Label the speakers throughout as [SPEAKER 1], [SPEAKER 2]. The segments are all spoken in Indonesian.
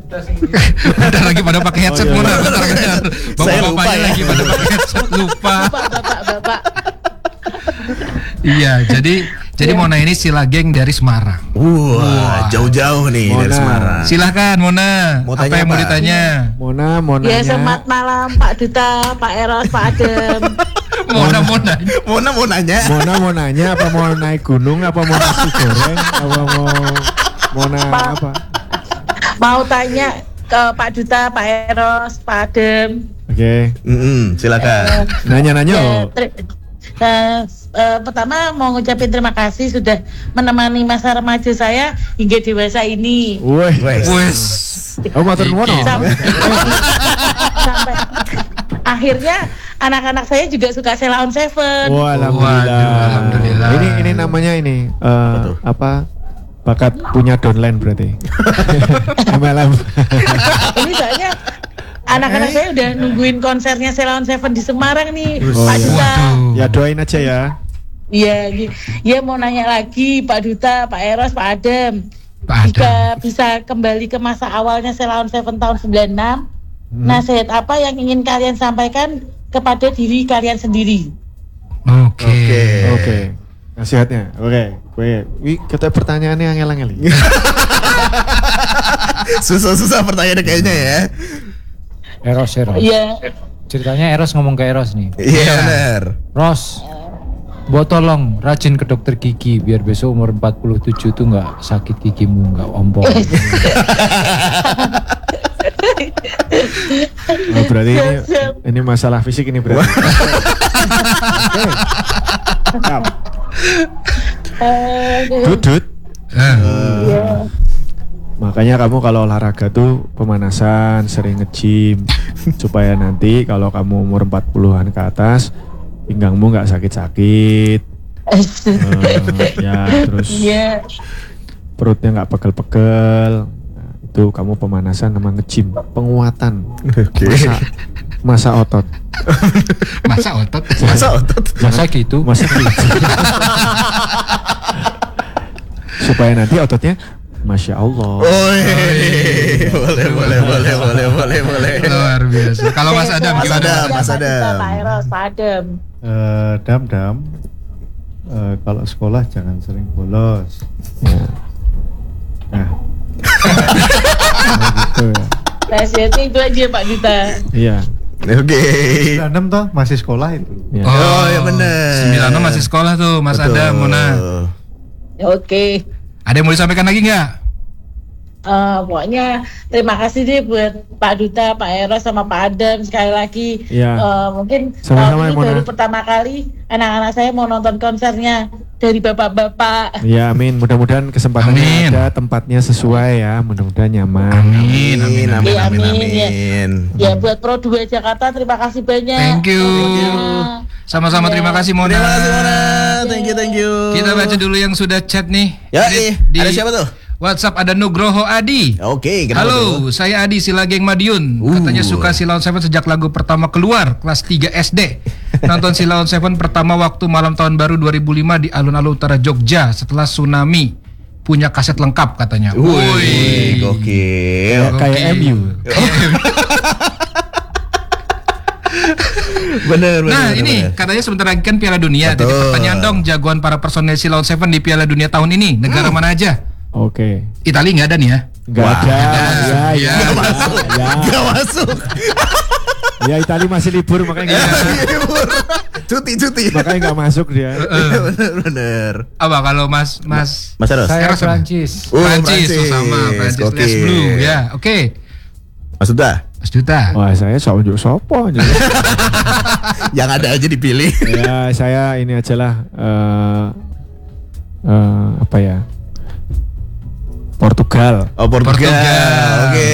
[SPEAKER 1] Bentar lagi pada pakai headset Mona. Bentar. Bapak-bapaknya lagi pada pakai headset, lupa.
[SPEAKER 2] Bapak.
[SPEAKER 1] Iya, jadi Mona ini sila geng dari Semarang.
[SPEAKER 3] Wah, jauh-jauh nih
[SPEAKER 4] Mona.
[SPEAKER 3] dari Semarang.
[SPEAKER 1] Silahkan Mona.
[SPEAKER 3] Mau
[SPEAKER 1] Apa
[SPEAKER 3] tanya
[SPEAKER 1] yang mau
[SPEAKER 3] apa?
[SPEAKER 1] ditanya?
[SPEAKER 4] Mona
[SPEAKER 2] Ya, selamat malam Pak Duta, Pak Eros, Pak Adem.
[SPEAKER 1] Mona.
[SPEAKER 3] Mona mau nanya.
[SPEAKER 4] Mona mau nanya apa mau naik gunung apa mau nasi goreng apa mau apa?
[SPEAKER 2] Mau tanya ke Pak Duta, Pak Eros, Pak Adem.
[SPEAKER 4] Oke.
[SPEAKER 3] Silakan.
[SPEAKER 4] Nanya-nanya
[SPEAKER 2] Ya,
[SPEAKER 4] oh.
[SPEAKER 2] pertama mau ngucapin terima kasih sudah menemani masa remaja saya hingga dewasa ini.
[SPEAKER 1] Wes.
[SPEAKER 4] Oh, matur nuwun.
[SPEAKER 2] Sampai akhirnya anak-anak saya juga suka Sheila on Seven.
[SPEAKER 4] Wah, alhamdulillah. Ini namanya ini apa? Bakat punya downline berarti. MLM.
[SPEAKER 2] Ini soalnya anak-anak saya udah nungguin konsernya Sheila on Seven di Semarang nih, Pak Duta.
[SPEAKER 4] Ya doain aja ya.
[SPEAKER 2] Iya, mau nanya lagi Pak Duta, Pak Eros, Pak Adem. Jika bisa kembali ke masa awalnya Sheila on Seven tahun 96, nasihat apa yang ingin kalian sampaikan kepada diri kalian sendiri?
[SPEAKER 4] Oke. Nasihatnya. Oke. Wih, kita pertanyaannya angel-angel.
[SPEAKER 3] Susah pertanyaannya kayaknya ya.
[SPEAKER 5] Eros.
[SPEAKER 2] Iya.
[SPEAKER 5] Ceritanya Eros ngomong ke Eros nih.
[SPEAKER 3] Iya benar.
[SPEAKER 5] Ros, buat tolong rajin ke dokter gigi biar besok umur 47 tuh nggak sakit gigimu, nggak ompong.
[SPEAKER 4] Oh, berarti ini masalah fisik ini berarti. Dudut. Makanya kamu kalau olahraga tuh pemanasan, sering nge-gym supaya nanti kalau kamu umur 40-an ke atas pinggangmu nggak sakit-sakit. Ya terus perutnya nggak pegel-pegel. Nah, itu kamu pemanasan sama nge-gym, penguatan. Masa otot.
[SPEAKER 1] Masa otot.
[SPEAKER 5] Masa gitu.
[SPEAKER 4] Supaya nanti ototnya Masya Allah.
[SPEAKER 3] Boleh.
[SPEAKER 1] Luar biasa. Kalau Mas Adam gimana?
[SPEAKER 3] Mas Adam.
[SPEAKER 2] Pak Eros, Pak Adem.
[SPEAKER 6] Dam. Kalau sekolah jangan sering bolos.
[SPEAKER 4] Ya.
[SPEAKER 6] Nah.
[SPEAKER 4] Gitu ya.
[SPEAKER 2] Nasihatnya itu aja Pak Duta.
[SPEAKER 4] Iya.
[SPEAKER 3] Oke.
[SPEAKER 6] 96 toh masih sekolah itu.
[SPEAKER 4] Ya.
[SPEAKER 3] Oh ya benar.
[SPEAKER 1] 96 masih sekolah tuh Mas Adam, Mona.
[SPEAKER 2] Oke.
[SPEAKER 1] Ada yang mau disampaikan lagi nggak?
[SPEAKER 2] Pokoknya terima kasih deh buat Pak Duta, Pak Eros sama Pak Adam sekali lagi.
[SPEAKER 4] Iya.
[SPEAKER 2] Mungkin
[SPEAKER 4] Sama-sama,
[SPEAKER 2] ini
[SPEAKER 4] Mona.
[SPEAKER 2] baru pertama kali anak-anak saya mau nonton konsernya dari bapak-bapak.
[SPEAKER 4] Ya amin. Mudah-mudahan kesempatannya ada, tempatnya sesuai ya. Mudah-mudahan nyaman.
[SPEAKER 1] Amin.
[SPEAKER 2] Ya buat Pro 2 Jakarta terima kasih banyak.
[SPEAKER 1] Thank you. Sama-sama terima kasih Mona.
[SPEAKER 3] Terima kasih Mona. Thank you.
[SPEAKER 1] Kita baca dulu yang sudah chat nih.
[SPEAKER 3] Ya, ada siapa tuh?
[SPEAKER 1] WhatsApp ada Nugroho Adi.
[SPEAKER 3] Oke, kenapa
[SPEAKER 1] halo,
[SPEAKER 3] tuh?
[SPEAKER 1] saya Adi Sila Geng Madiun. Katanya suka Sheila on Seven sejak lagu pertama keluar kelas 3 SD. Nonton Sheila on Seven pertama waktu malam tahun baru 2005 di alun-alun utara Jogja setelah tsunami. Punya kaset lengkap katanya.
[SPEAKER 3] Wih, gokil.
[SPEAKER 4] Kayak MU.
[SPEAKER 3] Bener.
[SPEAKER 1] Katanya sebentar lagi kan Piala Dunia. Jadi pertanyaan dong, jagoan para personel Sheila on Seven di Piala Dunia tahun ini negara mana aja?
[SPEAKER 4] Oke.
[SPEAKER 1] Italia nggak ada nih ya?
[SPEAKER 4] Nggak ada. Ya.
[SPEAKER 3] Nggak masuk.
[SPEAKER 4] Ya Italia masih libur makanya nggak masuk.
[SPEAKER 3] Cuti.
[SPEAKER 4] Makanya nggak masuk dia.
[SPEAKER 3] Bener.
[SPEAKER 1] Apa kalau Mas
[SPEAKER 3] Eros?
[SPEAKER 5] Saya Prancis.
[SPEAKER 1] Prancis sama Prancis Les Blue ya. Oke.
[SPEAKER 3] Mas
[SPEAKER 1] Duta.
[SPEAKER 4] Wah saya sopo aja.
[SPEAKER 3] Yang ada aja dipilih.
[SPEAKER 4] Ya saya ini aja lah. Apa ya? Portugal.
[SPEAKER 3] Oh Portugal. Oke.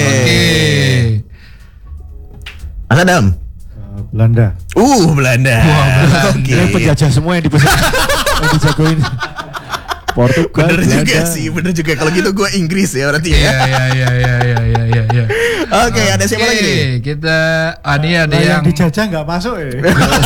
[SPEAKER 3] Mas Adam.
[SPEAKER 6] Belanda.
[SPEAKER 3] Belanda. Oke.
[SPEAKER 4] Ini penjajah semua yang dijagoin. Portugal.
[SPEAKER 3] Bener juga. Kalau gitu gue Inggris ya berarti ya.
[SPEAKER 1] Iya.
[SPEAKER 3] Oke, ada siapa lagi nih?
[SPEAKER 1] Kita ada yang
[SPEAKER 6] dijajah nggak masuk ya.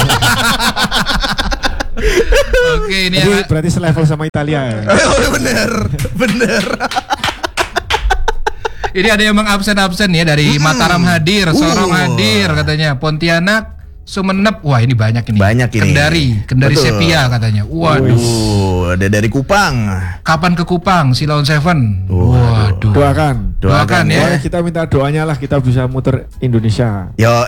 [SPEAKER 1] Oke, ini
[SPEAKER 4] berarti selevel sama Italia ya.
[SPEAKER 3] Bener.
[SPEAKER 1] Ini ada yang mengabsen-absen ya dari Mataram hadir, Sorong hadir katanya, Pontianak, Sumenep, wah ini banyak ini.
[SPEAKER 3] Banyak ini.
[SPEAKER 1] Kendari
[SPEAKER 3] Betul.
[SPEAKER 1] Sepia katanya. Waduh.
[SPEAKER 3] Ada dari Kupang.
[SPEAKER 1] Kapan ke Kupang si Lawn Seven? Waduh.
[SPEAKER 4] Doakan.
[SPEAKER 1] Doakan ya.
[SPEAKER 4] Pokoknya kita minta doanya lah kita bisa muter Indonesia.
[SPEAKER 3] Yo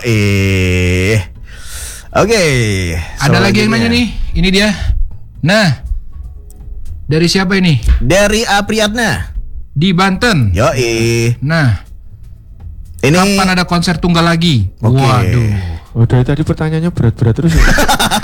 [SPEAKER 3] Oke.
[SPEAKER 1] Ada lagi yang nanya nih. Ini dia. Nah, dari siapa ini?
[SPEAKER 3] Dari Apriyatna.
[SPEAKER 1] Di Banten.
[SPEAKER 3] Yo
[SPEAKER 1] Nah,
[SPEAKER 3] Ini
[SPEAKER 1] kapan ada konser tunggal lagi?
[SPEAKER 3] Oke.
[SPEAKER 1] Waduh.
[SPEAKER 4] Oh, dari tadi pertanyaannya berat-berat terus ya.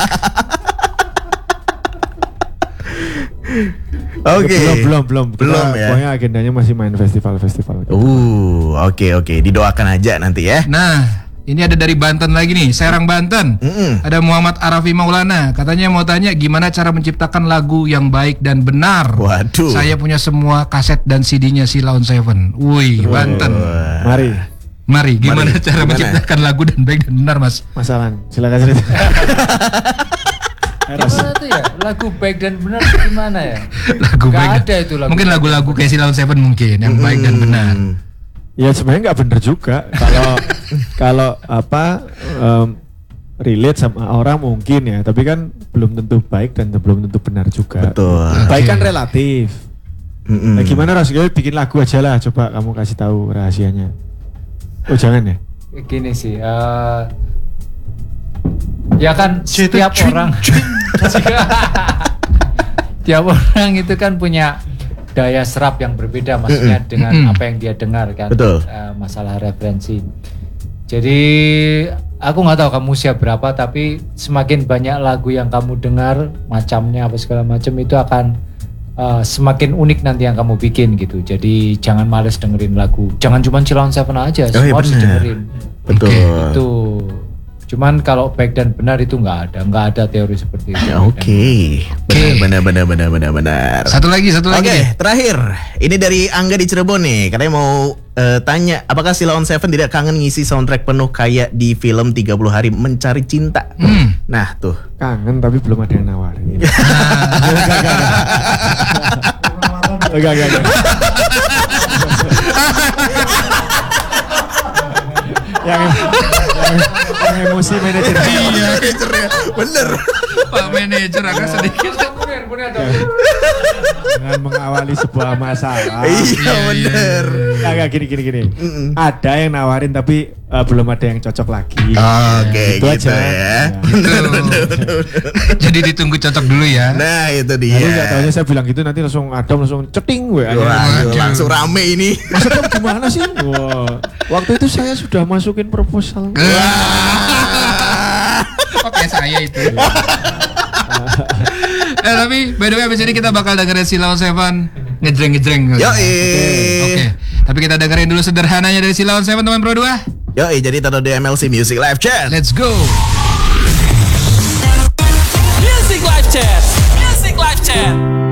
[SPEAKER 3] Oke.
[SPEAKER 4] Belum.
[SPEAKER 3] Belum ya.
[SPEAKER 4] Pokoknya agendanya masih main festival-festival.
[SPEAKER 3] Oke. Didoakan aja nanti ya.
[SPEAKER 1] Nah, ini ada dari Banten lagi nih, Serang Banten. Ada Muhammad Arafi Maulana. Katanya mau tanya gimana cara menciptakan lagu yang baik dan benar.
[SPEAKER 3] Waduh.
[SPEAKER 1] Saya punya semua kaset dan CD-nya si Lawn Seven. Wih, Banten. Mari, gimana cara menciptakan lagu dan baik dan benar, Mas?
[SPEAKER 4] Masalah, silakan cerita.
[SPEAKER 5] Gimana tuh ya? Lagu baik dan benar itu gimana ya?
[SPEAKER 1] Lagu
[SPEAKER 5] Gak
[SPEAKER 1] baik.
[SPEAKER 5] ada itu lagu.
[SPEAKER 1] Mungkin lagu-lagu kayak si Lawn Seven mungkin yang baik dan benar.
[SPEAKER 4] Ya sebenarnya nggak bener juga. Kalau relate sama orang mungkin ya, tapi kan belum tentu baik dan belum tentu benar juga.
[SPEAKER 3] Betul.
[SPEAKER 4] Baik kan relatif. Nah, gimana Ras? Bikin lagu aja lah, coba kamu kasih tahu rahasianya. Oh jangan ya?
[SPEAKER 5] Gini sih, ya kan setiap orang, tiap orang itu kan punya daya serap yang berbeda, maksudnya dengan apa yang dia dengar kan.
[SPEAKER 3] Betul.
[SPEAKER 5] Masalah referensi. Jadi aku nggak tahu kamu usia berapa, tapi semakin banyak lagu yang kamu dengar, macamnya apa segala macam itu akan semakin unik nanti yang kamu bikin gitu. Jadi jangan males dengerin lagu. Jangan cuma Lawn Seven aja, semua harus dengerin.
[SPEAKER 3] Betul.
[SPEAKER 5] Itu. Cuman kalau baik dan benar itu nggak ada teori seperti itu.
[SPEAKER 3] Oke. Benar.
[SPEAKER 1] Satu lagi.
[SPEAKER 3] Oke, terakhir. Ini dari Angga di Cirebon nih. Katanya mau tanya, apakah si Lawn Seven tidak kangen ngisi soundtrack penuh kayak di film 30 Hari Mencari Cinta? Nah, tuh.
[SPEAKER 4] Kangen tapi belum ada yang nawarin. Enggak. yang emosi manajer.
[SPEAKER 3] Iya, manajernya. Bener.
[SPEAKER 1] Pak manajer agak sedikit.
[SPEAKER 4] Dengan mengawali sebuah masalah.
[SPEAKER 3] Iya, bener.
[SPEAKER 4] Enggak gini. Ada yang nawarin tapi belum ada yang cocok lagi.
[SPEAKER 3] Oke,
[SPEAKER 4] Itu
[SPEAKER 3] gitu
[SPEAKER 4] aja.
[SPEAKER 3] ya.
[SPEAKER 1] Bener. Jadi ditunggu cocok dulu ya.
[SPEAKER 3] Nah, itu
[SPEAKER 4] Lalu nggak
[SPEAKER 3] dia.
[SPEAKER 4] tahunya saya bilang gitu nanti langsung ceting gue.
[SPEAKER 3] Wah, langsung rame ini.
[SPEAKER 4] Maksudnya gimana sih? Wah, waktu itu saya sudah masukin proposal.
[SPEAKER 1] Oke, saya itu. Tapi by the way abis ini kita bakal dengerin si Lawn Seven ngejreng.
[SPEAKER 3] Yoi.
[SPEAKER 1] Oke. Tapi kita dengerin dulu sederhananya dari si Lawn Seven teman Pro 2.
[SPEAKER 3] Yoi, jadi taruh di MLC Music Live Chat.
[SPEAKER 1] Let's go.
[SPEAKER 7] Music Live Chat.